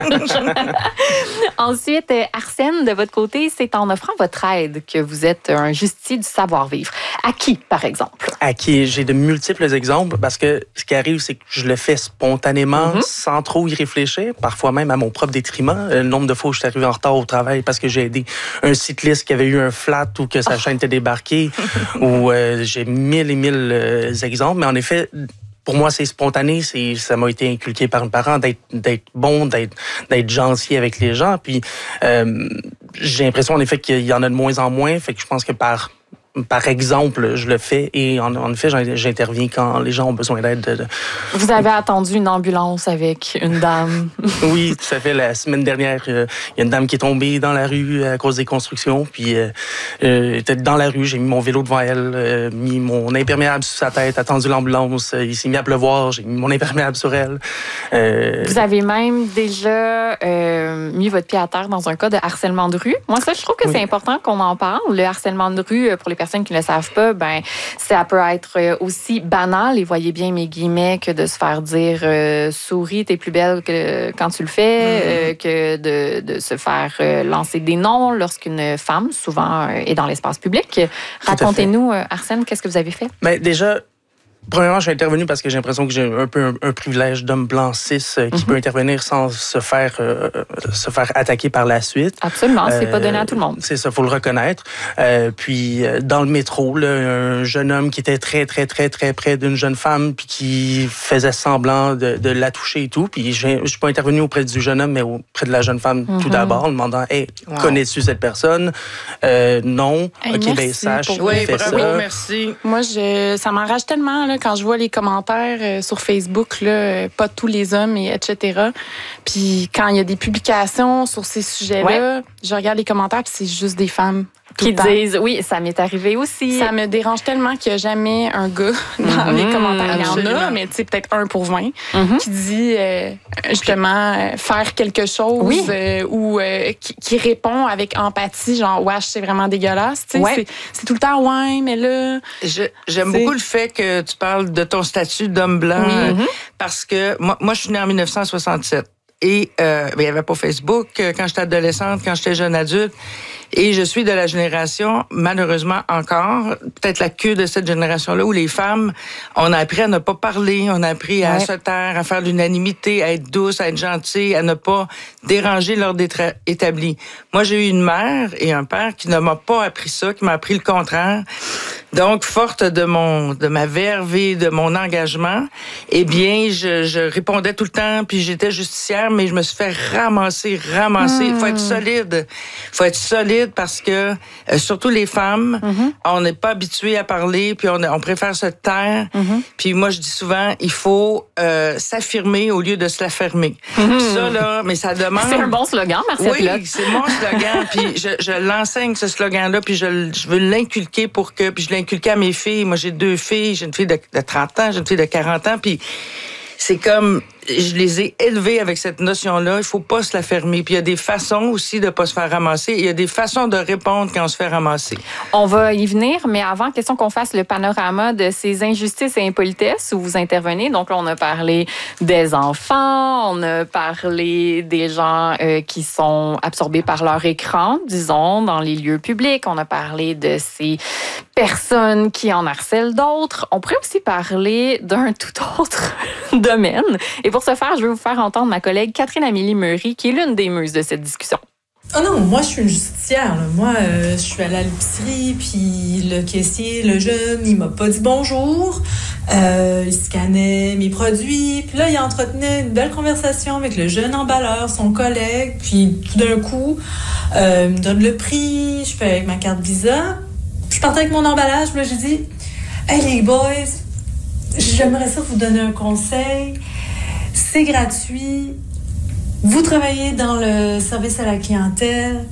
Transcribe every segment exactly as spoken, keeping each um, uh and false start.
Ensuite, Arsène, de votre côté, c'est en offrant votre aide que vous êtes un justicier du savoir-vivre. À qui, par exemple? À qui? J'ai de multiples exemples parce que ce qui arrive, c'est que je le fais spontanément, mm-hmm. sans trop y réfléchir, parfois même à mon propre détriment. Le nombre de fois où je suis arrivé en retard au travail parce que j'ai aidé un cycliste qui avait eu un flat ou que sa oh. chaîne était débarquée, ou euh, j'ai mille et mille euh, exemples. Mais en effet, pour moi, c'est spontané. C'est, ça m'a été inculqué par mes parents d'être, d'être bon, d'être, d'être gentil avec les gens. Puis euh, j'ai l'impression, en effet, qu'il y en a de moins en moins. Fait que je pense que par... Par exemple, je le fais et en, en effet, j'interviens quand les gens ont besoin d'aide. De, de... Vous avez attendu une ambulance avec une dame. Oui, tout à fait. La semaine dernière, il euh, y a une dame qui est tombée dans la rue à cause des constructions. Puis, euh, euh, était dans la rue, j'ai mis mon vélo devant elle, euh, mis mon imperméable sur sa tête, attendu l'ambulance. Il s'est mis à pleuvoir, j'ai mis mon imperméable sur elle. Euh... Vous avez même déjà euh, mis votre pied à terre dans un cas de harcèlement de rue. Moi, ça, je trouve que oui. c'est important qu'on en parle. Le harcèlement de rue, pour les personnes qui ne le savent pas, ben ça peut être aussi banal, et voyez bien mes guillemets, que de se faire dire euh, « souris, t'es plus belle que quand tu le fais mmh. », euh, que de, de se faire euh, lancer des noms lorsqu'une femme, souvent, euh, est dans l'espace public. Racontez-nous, euh, Arsène, qu'est-ce que vous avez fait? Bien, déjà, premièrement, je suis intervenu parce que j'ai l'impression que j'ai un peu un, un privilège d'homme blanc cis euh, qui mm-hmm. peut intervenir sans se faire euh, se faire attaquer par la suite. Absolument, euh, c'est pas donné à tout le monde. C'est ça, faut le reconnaître. Euh, puis dans le métro, là, un jeune homme qui était très très très très près d'une jeune femme puis qui faisait semblant de, de la toucher et tout. Puis je, je suis pas intervenu auprès du jeune homme, mais auprès de la jeune femme mm-hmm. tout d'abord, en demandant hey, wow. connais-tu cette personne? Euh, non. Hey, ok, ben sache. Oui, bravo, ça. Merci. Moi, je, ça m'enrage tellement là, quand je vois les commentaires euh, sur Facebook, là, euh, pas tous les hommes, et et cetera. Puis quand il y a des publications sur ces sujets-là, ouais. je regarde les commentaires puis c'est juste des femmes. Qui disent, oui, ça m'est arrivé aussi. Ça me dérange tellement qu'il n'y a jamais un gars dans mm-hmm. les commentaires. Il y en a, mais tu sais, peut-être un pour vingt, mm-hmm. qui dit euh, justement euh, faire quelque chose oui. euh, ou euh, qui, qui répond avec empathie, genre, wesh, c'est vraiment dégueulasse. Tu sais, ouais. c'est, c'est tout le temps, ouais, mais là. Je, j'aime c'est... beaucoup le fait que tu parles de ton statut d'homme blanc, oui. euh, parce que moi, moi, je suis née en dix-neuf cent soixante-sept. Et euh, ben, il n'y avait pas Facebook quand j'étais adolescente, quand j'étais jeune adulte. Et je suis de la génération, malheureusement encore, peut-être la queue de cette génération-là, où les femmes, on a appris à ne pas parler, on a appris à ouais. se taire, à faire l'unanimité, à être douce, à être gentille, à ne pas déranger l'ordre établi. Moi, j'ai eu une mère et un père qui ne m'a pas appris ça, qui m'a appris le contraire. Donc, forte de mon, de ma verve et de mon engagement, eh bien, je, je répondais tout le temps, puis j'étais justicière, mais je me suis fait ramasser, ramasser. Il mmh. faut être solide. Il faut être solide parce que, euh, surtout les femmes, mmh. on n'est pas habitué à parler, puis on, on préfère se taire. Mmh. Puis moi, je dis souvent, il faut euh, s'affirmer au lieu de se la fermer. Mmh. Puis ça, là, mais ça demande... C'est un bon slogan, Marcette. Oui, Lotte. C'est mon slogan, puis je, je l'enseigne, ce slogan-là, puis je, je veux l'inculquer pour que... Puis je l'inculquer à mes filles. Moi, j'ai deux filles. J'ai une fille de, de trente ans, j'ai une fille de quarante ans, puis c'est comme... Je les ai élevés avec cette notion-là. Il faut pas se la fermer. Puis il y a des façons aussi de pas se faire ramasser. Il y a des façons de répondre quand on se fait ramasser. On va y venir, mais avant, question qu'on fasse le panorama de ces injustices et impolitesses où vous intervenez. Donc là, on a parlé des enfants, on a parlé des gens euh, qui sont absorbés par leur écran, disons, dans les lieux publics. On a parlé de ces personnes qui en harcèlent d'autres. On pourrait aussi parler d'un tout autre domaine. Et pour ce faire, je vais vous faire entendre ma collègue Catherine-Amélie Meury, qui est l'une des muses de cette discussion. Oh non, moi, je suis une justicière. Là. Moi, euh, je suis allée à l'épicerie, puis le caissier, le jeune, il m'a pas dit bonjour. Euh, il scannait mes produits. Puis là, il entretenait une belle conversation avec le jeune emballeur, son collègue. Puis tout d'un coup, euh, il me donne le prix. Je fais avec ma carte Visa. Je partais avec mon emballage. Puis là, j'ai dit, « Hey, les boys, j'aimerais ça vous donner un conseil. C'est gratuit. Vous travaillez dans le service à la clientèle.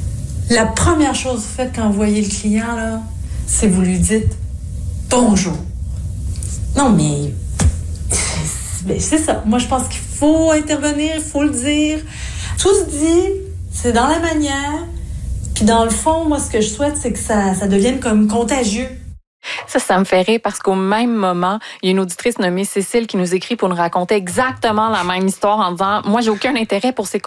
La première chose que vous faites quand vous voyez le client, là, c'est vous lui dites bonjour. » Non, mais c'est, c'est ça. Moi, je pense qu'il faut intervenir, il faut le dire. Tout se dit, c'est dans la manière. Puis dans le fond, moi, ce que je souhaite, c'est que ça, ça devienne comme contagieux. Ça, ça me fait rire parce qu'au même moment, il y a une auditrice nommée Cécile qui nous écrit pour nous raconter exactement la même histoire en disant « Moi, j'ai aucun intérêt pour ces